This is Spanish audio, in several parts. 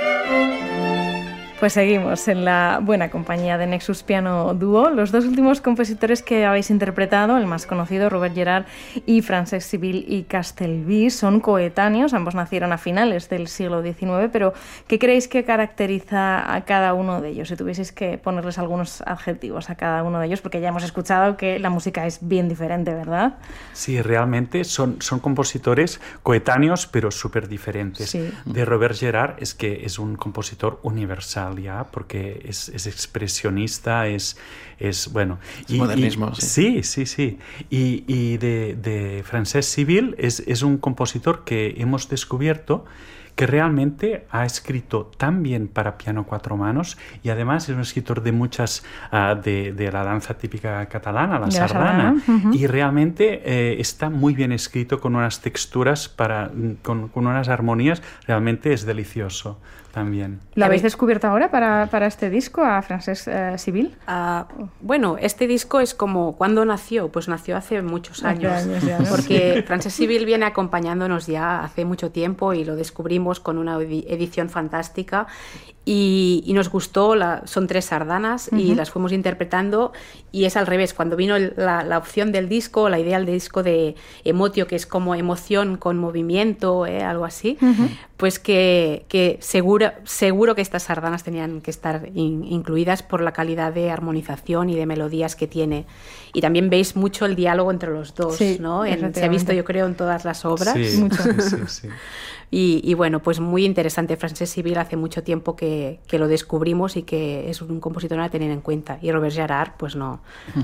Pues seguimos en la buena compañía de Nexus Piano Duo. Los dos últimos compositores que habéis interpretado, el más conocido, Robert Gerhard y Francesc Civil y Castelví, son coetáneos. Ambos nacieron a finales del siglo XIX, pero ¿qué creéis que caracteriza a cada uno de ellos? Si tuvieseis que ponerles algunos adjetivos a cada uno de ellos, porque ya hemos escuchado que la música es bien diferente, ¿verdad? Sí, realmente son compositores coetáneos, pero súper diferentes. Sí. De Robert Gerhard es que es un compositor universal, ya, porque es expresionista, es bueno. Modernismo, sí. Sí. Y de Francesc Civil es un compositor que hemos descubierto que realmente ha escrito tan bien para piano cuatro manos y además es un escritor de muchas, de la danza típica catalana, la sardana, y realmente está muy bien escrito con unas texturas, con unas armonías, realmente es delicioso también. ¿Lo habéis descubierto ahora para este disco, a Francesc Civil? Bueno, este disco es como, ¿cuándo nació? Pues nació hace muchos años ya, ¿no? Porque Francesc Civil viene acompañándonos ya hace mucho tiempo y lo descubrimos con una edición fantástica y nos gustó, son 3 sardanas y las fuimos interpretando y es al revés, cuando vino la opción del disco, la idea del disco de Emotio, que es como emoción con movimiento, algo así, pues que seguro que estas sardanas tenían que estar incluidas por la calidad de armonización y de melodías que tiene. Y también veis mucho el diálogo entre los dos, sí, ¿no? Se ha visto, yo creo, en todas las obras. Sí, mucho. Sí. Y bueno, pues muy interesante. Francesc Civil hace mucho tiempo que lo descubrimos y que es un compositor a tener en cuenta. Y Robert Gerhard, pues no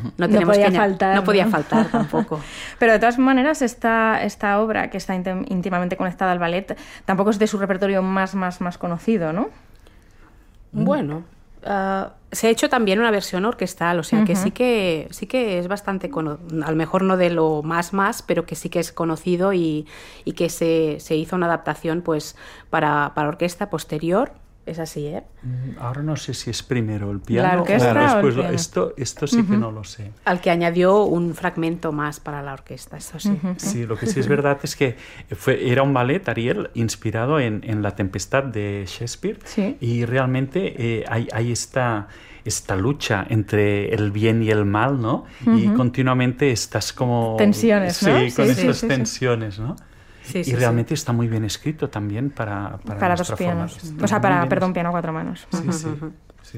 podía faltar tampoco. Pero de todas maneras, esta obra, que está íntimamente conectada al ballet, tampoco es de su repertorio más conocido, ¿no? Bueno, se ha hecho también una versión orquestal, o sea que sí que es bastante a lo mejor no de lo más, pero que sí que es conocido y que se hizo una adaptación pues para orquesta posterior. Es así, ¿eh? Ahora no sé si es primero el piano la orquesta o después o el piano. Esto sí que no lo sé. Al que añadió un fragmento más para la orquesta, eso sí. Sí, lo que sí es verdad es que era un ballet, Ariel, inspirado en La Tempestad de Shakespeare, sí. Y realmente hay esta lucha entre el bien y el mal, ¿no? Y continuamente estás como... Tensiones, ¿no? Sí, con estas tensiones, ¿no? Sí, realmente está muy bien escrito también para dos pianos. O sea, piano a 4 manos. Sí.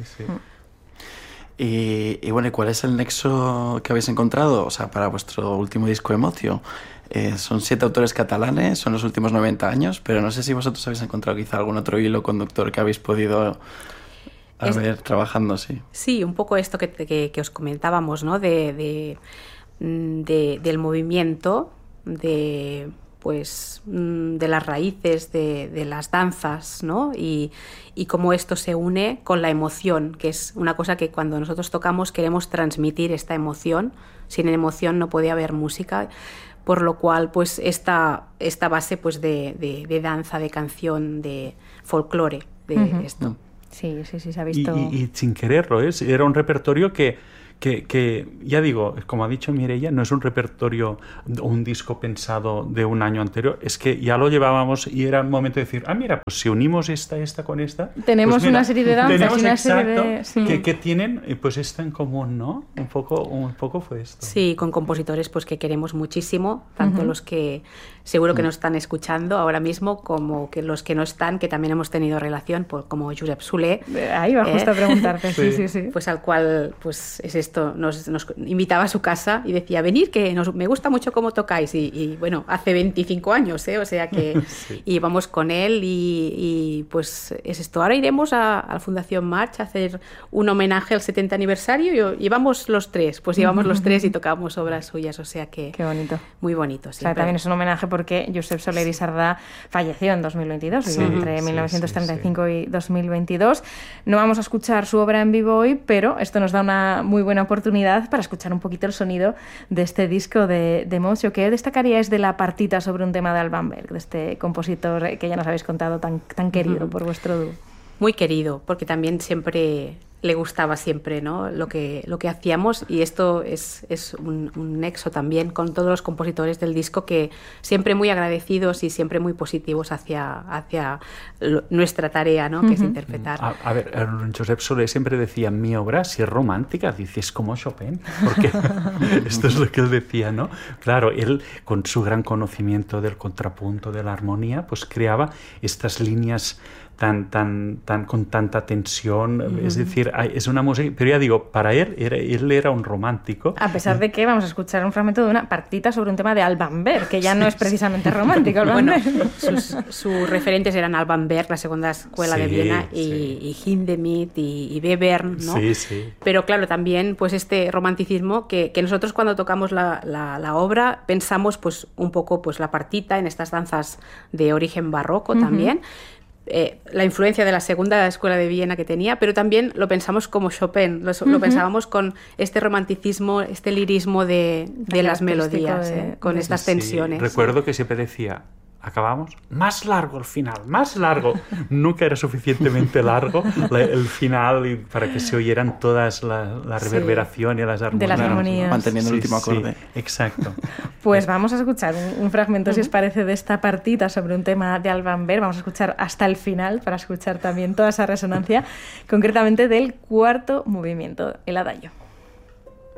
Y bueno, ¿y cuál es el nexo que habéis encontrado? O sea, para vuestro último disco Emotio. Son 7 autores catalanes, son los últimos 90 años, pero no sé si vosotros habéis encontrado quizá algún otro hilo conductor que habéis podido ver trabajando, sí. Sí, un poco esto que os comentábamos, ¿no? Del movimiento, de las raíces de las danzas, ¿no? Y cómo esto se une con la emoción, que es una cosa que cuando nosotros tocamos queremos transmitir esta emoción. Sin emoción no puede haber música, por lo cual pues esta base pues de danza, de canción, de folclore, de esto. Sí, se ha visto. Y sin quererlo, era un repertorio que ya digo, como ha dicho Mireia, no es un repertorio o un disco pensado de un año anterior, es que ya lo llevábamos y era el momento de decir, mira, pues si unimos esta con esta... Tenemos pues mira, una serie de danzas tenemos y una serie de... Sí. que tienen pues esto en común, ¿no? Un poco fue esto. Sí, con compositores pues que queremos muchísimo, tanto los que seguro que nos están escuchando ahora mismo como que los que no están, que también hemos tenido relación, pues, como Josep Soler. Ahí va justo a preguntarte, sí. Pues al cual pues es esto, nos invitaba a su casa y decía, venid, que me gusta mucho cómo tocáis, y bueno, hace 25 años, o sea que íbamos con él y pues es esto. Ahora iremos a la Fundación March a hacer un homenaje al 70 aniversario y llevamos los 3 y tocamos obras suyas, o sea que... Qué bonito. Muy bonito, sí. O sea, también es un homenaje porque Josep Soler y Sardá falleció en 2022, entre 1935 y 2022. No vamos a escuchar su obra en vivo hoy, pero esto nos da una muy buena oportunidad para escuchar un poquito el sonido de este disco de Emotio. ¿Qué destacaríais de la partita sobre un tema de Alban Berg, de este compositor que ya nos habéis contado tan querido por vuestro dúo? Muy querido, porque también siempre le gustaba siempre, ¿no? lo que hacíamos, y esto es un nexo también con todos los compositores del disco, que siempre muy agradecidos y siempre muy positivos hacia nuestra tarea, ¿no? Que es interpretar. A ver, Josep Solé siempre decía, mi obra, si es romántica, dices como Chopin, porque esto es lo que él decía, ¿no? Claro, él con su gran conocimiento del contrapunto, de la armonía, pues creaba estas líneas tan con tanta tensión, es decir, es una música, pero ya digo, para él era un romántico. A pesar de que vamos a escuchar un fragmento de una partita sobre un tema de Alban Berg, que ya no es precisamente romántico. Bueno, sus referentes eran Alban Berg, la segunda escuela de Viena, y Hindemith y Webern, ¿no? Sí. Pero claro, también pues este romanticismo que nosotros cuando tocamos la obra pensamos pues un poco pues la partita en estas danzas de origen barroco también, la influencia de la segunda escuela de Viena que tenía, pero también lo pensamos como Chopin, lo pensábamos con este romanticismo, este lirismo de las melodías, con estas tensiones. Recuerdo que siempre decía, acabamos, más largo el final, más largo. Nunca era suficientemente largo el final para que se oyeran todas la reverberación y las armonías. De las armonías. Manteniendo el último acorde. Sí, exacto. Pues vamos a escuchar un fragmento, si os parece, de esta partita sobre un tema de Alban Berg. Vamos a escuchar hasta el final para escuchar también toda esa resonancia, concretamente del cuarto movimiento, el adagio.